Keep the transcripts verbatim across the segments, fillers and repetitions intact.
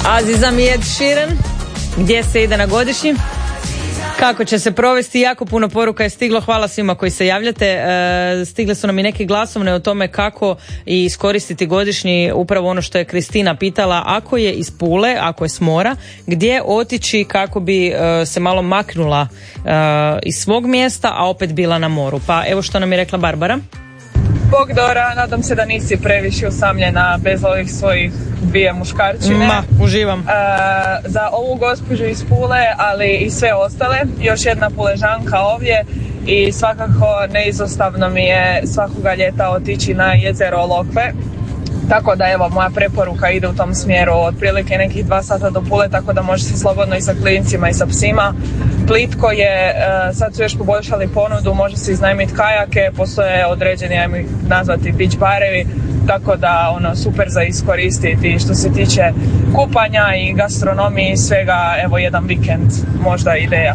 Aziza mi Ed Sheeran, gdje se ide na godišnji? Kako će se provesti? Jako puno poruka je stiglo, hvala svima koji se javljate. E, stigle su nam i neke glasovne o tome kako iskoristiti godišnji, upravo ono što je Kristina pitala, ako je iz Pule, ako je s mora, gdje otići kako bi e, se malo maknula e, iz svog mjesta, a opet bila na moru. Pa evo što nam je rekla Barbara. Bog Dora, nadam se da nisi previše usamljena bez ovih svojih dvije muškarčine. Ma, uživam. E, za ovu gospođu iz Pule, ali i sve ostale, još jedna Puležanka ovdje i svakako neizostavno mi je svakoga ljeta otići na jezero Lokve. Tako da evo, moja preporuka ide u tom smjeru, otprilike nekih dva sata do Pule, tako da može se slobodno i sa klincima i sa psima. Plitko je, sad su još poboljšali ponudu, može se iznajmiti kajake, postoje određeni, ajmo ih nazvati, beach barevi, tako da ono, super za iskoristiti. Što se tiče kupanja i gastronomije i svega, evo jedan vikend možda ideja.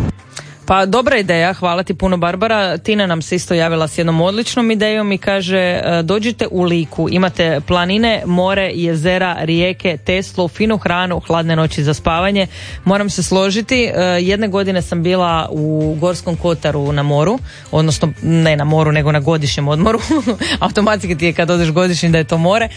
Pa dobra ideja, hvala ti puno Barbara. Tina nam se isto javila s jednom odličnom idejom i kaže dođite u Liku, imate planine, more, jezera, rijeke, Teslu, finu hranu, hladne noći za spavanje. Moram se složiti, jedne godine sam bila u Gorskom Kotaru na moru, odnosno ne na moru nego na godišnjem odmoru. Automatski ti je kad odeš godišnji da je to more.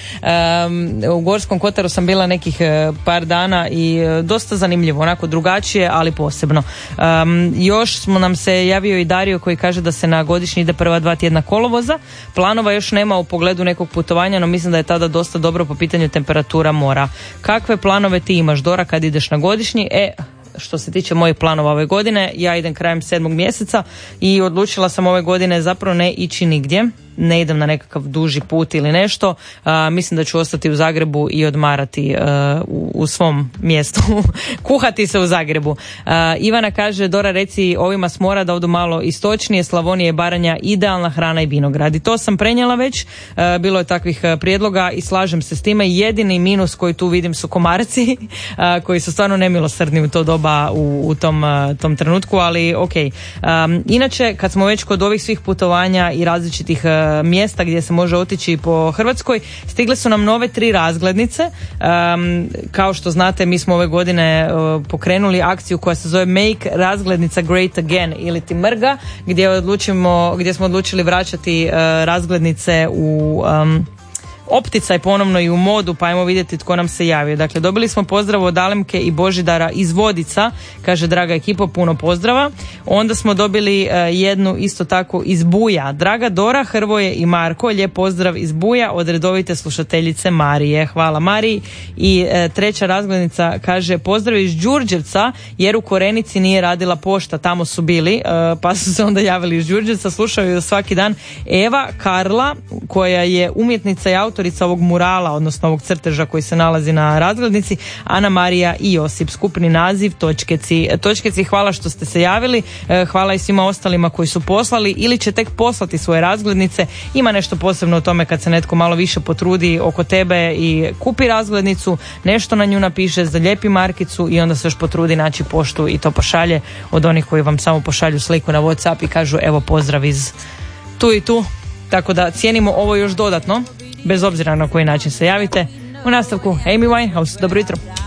Um, u Gorskom Kotaru sam bila nekih par dana i dosta zanimljivo, onako drugačije, ali posebno. Um, još Još smo nam se javio i Dario koji kaže da se na godišnji ide prva dva tjedna kolovoza. Planova još nema u pogledu nekog putovanja, no mislim da je tada dosta dobro po pitanju temperatura mora. Kakve planove ti imaš, Dora, kad ideš na godišnji? E, što se tiče mojih planova ove godine, ja idem krajem sedmog mjeseca i odlučila sam ove godine zapravo ne ići nigdje. Ne idem na nekakav duži put ili nešto. A, mislim da ću ostati u Zagrebu i odmarati a, u, u svom mjestu. Kuhati se u Zagrebu. A, Ivana kaže, Dora, reci ovima s mora da odu malo istočnije, Slavonije i Baranja, idealna hrana i vinograd. I to sam prenijela već. A, bilo je takvih prijedloga i slažem se s time. Jedini minus koji tu vidim su komarci, a, koji su stvarno nemilosrdni u to doba u, u tom, a, tom trenutku, ali ok. A, inače, kad smo već kod ovih svih putovanja i različitih mjesta gdje se može otići po Hrvatskoj, stigle su nam nove tri razglednice. Um, kao što znate, mi smo ove godine uh, pokrenuli akciju koja se zove Make razglednica Great Again ili ti mrga, gdje odlučimo, gdje smo odlučili vraćati uh, razglednice u um, opticaj ponovno i u modu, pa ajmo vidjeti tko nam se javio. Dakle, dobili smo pozdrav od Alemke i Božidara iz Vodica, kaže draga ekipo, puno pozdrava. Onda smo dobili uh, jednu isto tako iz Buja. Draga Dora, Hrvoje i Marko, lijep pozdrav iz Buja od redovite slušateljice Marije. Hvala Mariji. I uh, treća razglednica kaže pozdrav iz Đurđevca, jer u Korenici nije radila pošta, tamo su bili, uh, pa su se onda javili iz Đurđevca, slušaju svaki dan. Eva Karla, koja je umjetnica i autor ovog murala, odnosno ovog crteža koji se nalazi na razglednici, Ana Marija i Josip. Skupni naziv Točkeci. Točkeci, hvala što ste se javili, hvala i svima ostalima koji su poslali ili će tek poslati svoje razglednice. Ima nešto posebno u tome kad se netko malo više potrudi oko tebe i kupi razglednicu, nešto na nju napiše, zalijepi markicu i onda se još potrudi naći poštu i to pošalje, od onih koji vam samo pošalju sliku na WhatsApp i kažu evo pozdrav iz tu i tu. Tako da cijenimo ovo još dodatno, bez obzira na koji način se javite. U nastavku Amy Winehouse, dobro jutro.